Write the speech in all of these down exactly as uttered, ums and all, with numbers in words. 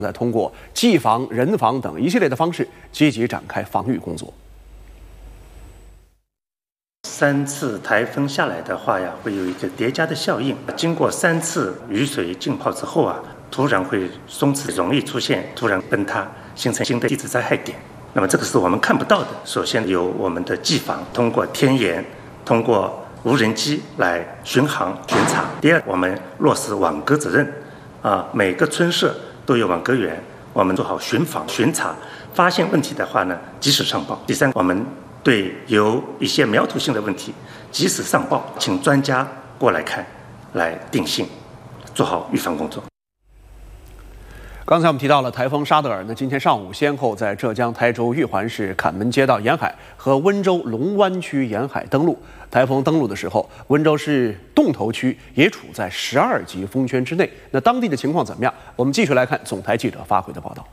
再通过技防、人防等一系列的方式，积极展开防御工作。 三次台风下来的话呀，会有一个叠加的效应。经过三次雨水浸泡之后啊，突然会松弛，容易出现突然崩塌，形成新的地质灾害点。那么这个是我们看不到的。首先由我们的技防，通过天眼，通过无人机来巡航巡查。第二，我们落实网格责任，啊，每个村社都有网格员，我们做好巡防巡查，发现问题的话呢，及时上报。第三，我们对有一些苗头性的问题，及时上报，请专家过来看，来定性，做好预防工作。 刚才我们提到了台风沙德尔呢，今天上午先后在浙江台州玉环市坎门街道沿海和温州龙湾区沿海登陆。台风登陆的时候，温州市洞头区也处在十二级风圈之内。那当地的情况怎么样？我们继续来看总台记者发回的报道。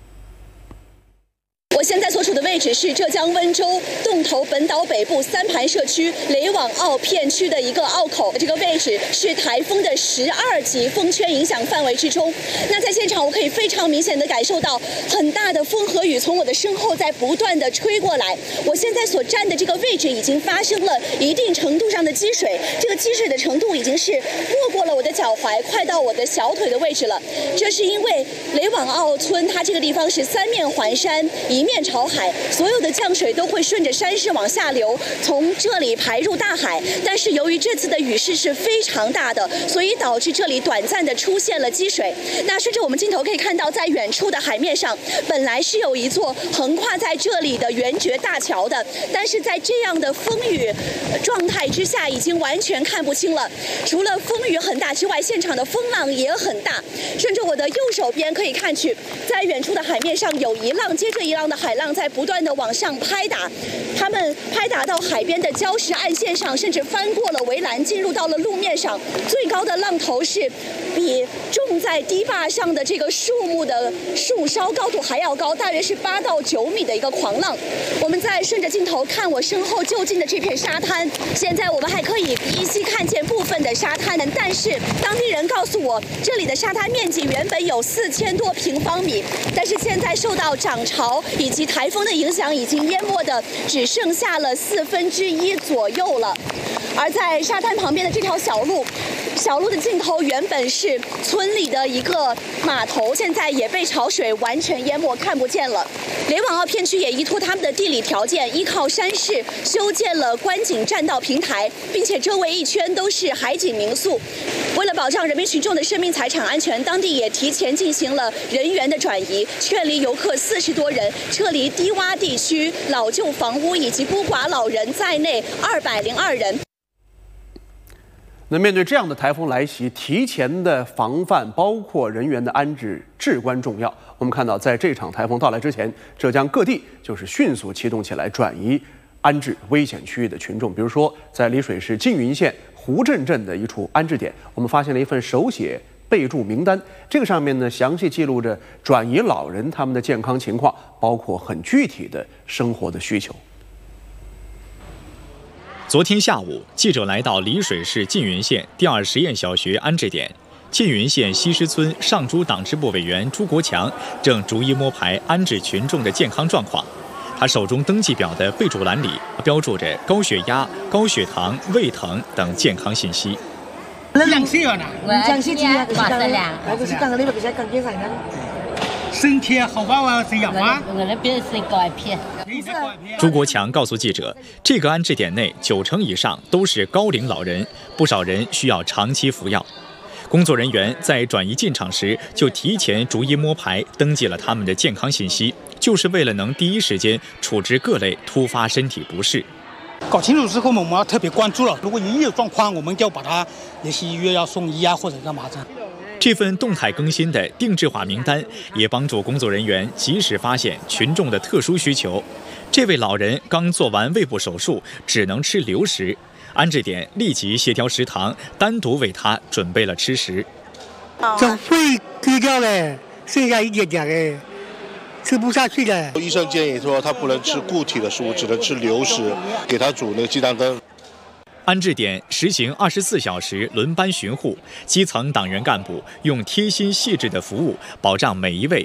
我现在所处的位置是浙江温州洞头本岛北部三盘社区雷网澳片区的一个澳口，这个位置是台风的十二级风圈影响范围之中。那在现场，我可以非常明显的感受到很大的风和雨从我的身后在不断的吹过来。我现在所站的这个位置已经发生了一定程度上的积水，这个积水的程度已经是没过了我的脚踝，快到我的小腿的位置了。这是因为雷网澳村它这个地方是三面环山，一面朝海，所有的降水都会顺着山势往下流，从这里排入大海。但是由于这次的雨势是非常大的，所以导致这里短暂的出现了积水。那顺着我们镜头可以看到，在远处的海面上，本来是有一座横跨在这里的圆觉大桥的，但是在这样的风雨状态之下，已经完全看不清了。除了风雨很大之外，现场的风浪也很大。顺着我的右手边可以看去，在远处的海面上有一浪接着一浪的海浪在不断的往上拍打，他们拍打到海边的礁石岸线上，甚至翻过了围栏，进入到了路面上。最高的浪头是比种在堤坝上的这个树木的树梢高度还要高，大约是八到九米的一个狂浪。我们再顺着镜头看我身后就近的这片沙滩，现在我们还可以依稀看见部分的沙滩，但是当地人告诉我，这里的沙滩面积原本有四千多平方米，但是现在受到涨潮以及台风的影响，已经淹没的只剩下了四分之一左右了。而在沙滩旁边的这条小路，小路的尽头原本是村里的一个码头，现在也被潮水完全淹没，看不见了。雷网澳片区也依托他们的地理条件，依靠山势修建了观景栈道平台，并且周围一圈都是海景民宿。为了保障人民群众的生命财产安全，当地也提前进行了人员的转移，劝离游客四十多人，撤离低洼地区、老旧房屋以及孤寡老人在内二百零二人。 那面对这样的台风来袭，提前的防范，包括人员的安置，至关重要。我们看到，在这场台风到来之前，浙江各地就是迅速启动起来转移、安置危险区域的群众。比如说，在丽水市缙云县胡镇镇的一处安置点，我们发现了一份手写备注名单，这个上面呢详细记录着转移老人他们的健康情况，包括很具体的生活的需求。 昨天下午，记者来到丽水市缙云县第二实验小学安置点。缙云县西施村上珠党支部委员朱国强正逐一摸排安置群众的健康状况。他手中登记表的备注栏里标注着高血压、高血糖、胃疼等健康信息。 两岁了呢，两岁几啊？八十两。那个是刚刚那个比较刚健康的。身体好吧？我这样啊。我那边是钙片。 朱国强告诉记者，这个安置点内九成以上都是高龄老人，不少人需要长期服药。工作人员在转移进场时就提前逐一摸排登记了他们的健康信息，就是为了能第一时间处置各类突发身体不适。 搞清楚之后，我们要特别关注了。如果一有状况，我们就把他联系医院要送医啊，或者干嘛的。 这份动态更新的定制化名单也帮助工作人员及时发现群众的特殊需求。这位老人刚做完胃部手术，只能吃流食。安置点立即协调食堂，单独为他准备了吃食。 这胃割掉了，剩下一点点嘞，吃不下去了。 医生建议说他不能吃固体的食物，只能吃流食，给他煮那个鸡蛋羹。 安置点实行二十四小时轮班巡护，基层党员干部用贴心细致的服务，保障每一位